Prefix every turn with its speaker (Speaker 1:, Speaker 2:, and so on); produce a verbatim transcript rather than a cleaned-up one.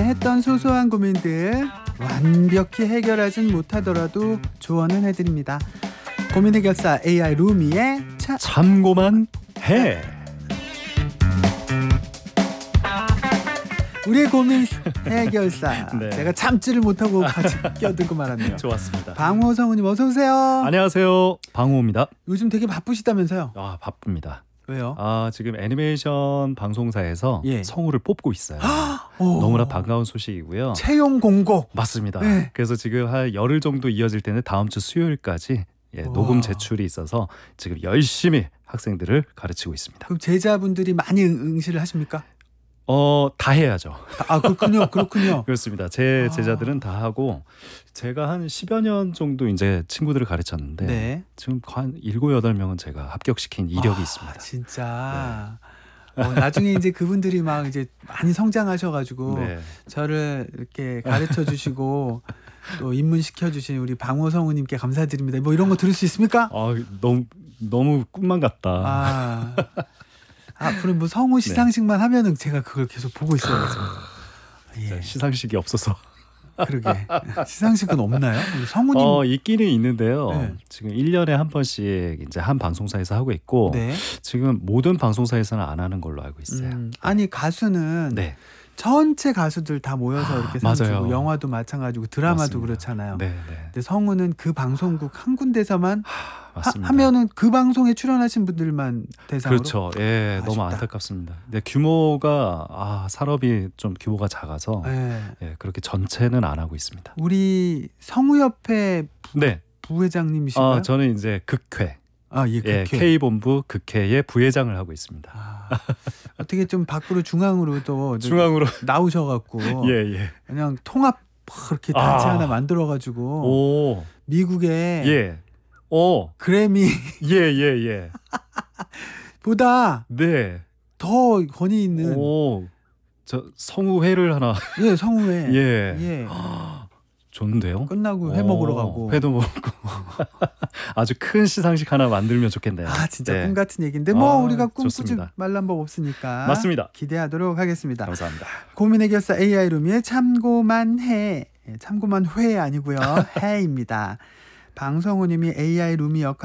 Speaker 1: 했던 소소한 고민들 완벽히 해결하진 못하더라도 조언은 해드립니다. 고민 해결사 에이아이 루미의 참...
Speaker 2: 참고만 해.
Speaker 1: 우리의 고민 해결사.
Speaker 2: 네.
Speaker 1: 제가 참지를 못하고 같이 껴들고 말았네요.
Speaker 2: 좋았습니다.
Speaker 1: 방호 성우님 어서 오세요.
Speaker 2: 안녕하세요. 방호입니다.
Speaker 1: 요즘 되게 바쁘시다면서요?
Speaker 2: 아 바쁩니다.
Speaker 1: 왜요?
Speaker 2: 아 지금 애니메이션 방송사에서
Speaker 1: 예.
Speaker 2: 성우를 뽑고 있어요.
Speaker 1: 오.
Speaker 2: 너무나 반가운 소식이고요.
Speaker 1: 채용 공고.
Speaker 2: 맞습니다.
Speaker 1: 네.
Speaker 2: 그래서 지금 한 열흘 정도 이어질 텐데 다음 주 수요일까지 예, 녹음 제출이 있어서 지금 열심히 학생들을 가르치고 있습니다.
Speaker 1: 그럼 제자분들이 많이 응- 응시를 하십니까?
Speaker 2: 어, 다 해야죠.
Speaker 1: 아 그렇군요. 그렇군요.
Speaker 2: 그렇습니다. 제
Speaker 1: 아.
Speaker 2: 제자들은 다 하고 제가 한 십여 년 정도 이제 친구들을 가르쳤는데
Speaker 1: 네.
Speaker 2: 지금 한 일곱 여덟 명은 제가 합격시킨 이력이
Speaker 1: 아,
Speaker 2: 있습니다.
Speaker 1: 진짜. 어, 나중에 이제 그분들이 막 이제 많이 성장하셔가지고
Speaker 2: 네.
Speaker 1: 저를 이렇게 가르쳐 주시고 또 입문시켜 주신 우리 방호 성우님께 감사드립니다. 뭐 이런 거 들을 수 있습니까?
Speaker 2: 아, 너무 너무 꿈만 같다.
Speaker 1: 아, 앞으로 뭐 성우 시상식만 하면은 제가 그걸 계속 보고 있어야죠.
Speaker 2: 진짜
Speaker 1: 예,
Speaker 2: 시상식이 없어서.
Speaker 1: 그러게. 시상식은 없나요? 우리 성우님.
Speaker 2: 어, 있기는 있는데요.
Speaker 1: 네.
Speaker 2: 지금 일 년에 한 번씩 이제 한 방송사에서 하고 있고
Speaker 1: 네.
Speaker 2: 지금 모든 방송사에서는 안 하는 걸로 알고 있어요.
Speaker 1: 음, 아니 가수는
Speaker 2: 네.
Speaker 1: 전체 가수들 다 모여서 이렇게 상
Speaker 2: 맞아요.
Speaker 1: 주고 영화도 마찬가지고 드라마도
Speaker 2: 맞습니다.
Speaker 1: 그렇잖아요.
Speaker 2: 네, 네.
Speaker 1: 근데 성우는 그 방송국 한 군데서만 하,
Speaker 2: 맞습니다.
Speaker 1: 하면은 그 방송에 출연하신 분들만 대상으로.
Speaker 2: 그렇죠. 예, 너무
Speaker 1: 아쉽다.
Speaker 2: 안타깝습니다. 근데 규모가 아, 산업이 좀 규모가 작아서
Speaker 1: 네.
Speaker 2: 예, 그렇게 전체는 안 하고 있습니다.
Speaker 1: 우리 성우협회 부,
Speaker 2: 네.
Speaker 1: 부회장님이신가요?
Speaker 2: 아, 저는 이제 극회,
Speaker 1: 아, 예,
Speaker 2: 예,
Speaker 1: 그렇게.
Speaker 2: K본부 극회의 부회장을 하고 있습니다.
Speaker 1: 아, 어떻게 좀 밖으로 중앙으로 또
Speaker 2: 중앙으로
Speaker 1: 나오셔갖고
Speaker 2: 예, 예.
Speaker 1: 그냥 통합 그렇게 단체
Speaker 2: 아.
Speaker 1: 하나 만들어가지고
Speaker 2: 오,
Speaker 1: 미국의
Speaker 2: 예. 오,
Speaker 1: 그래미
Speaker 2: 예, 예, 예.
Speaker 1: 보다
Speaker 2: 네.
Speaker 1: 더 권위 있는
Speaker 2: 오, 저 성우회를 하나.
Speaker 1: 예, 성우회.
Speaker 2: 예.
Speaker 1: 예.
Speaker 2: 좋은데요?
Speaker 1: 끝나고 회 먹으러
Speaker 2: 오,
Speaker 1: 가고.
Speaker 2: 회도 먹고. 아주 큰 시상식 하나 만들면 좋겠네요.
Speaker 1: 아, 진짜
Speaker 2: 네.
Speaker 1: 꿈 같은 얘기인데 뭐
Speaker 2: 아,
Speaker 1: 우리가 꿈꾸지
Speaker 2: 좋습니다.
Speaker 1: 말란 법 없으니까.
Speaker 2: 맞습니다.
Speaker 1: 기대하도록 하겠습니다.
Speaker 2: 감사합니다.
Speaker 1: 고민 해결사 에이아이 루미의 참고만 해. 예, 참고만 회 아니고요. 해입니다. 방성우님이 에이아이 루미 역할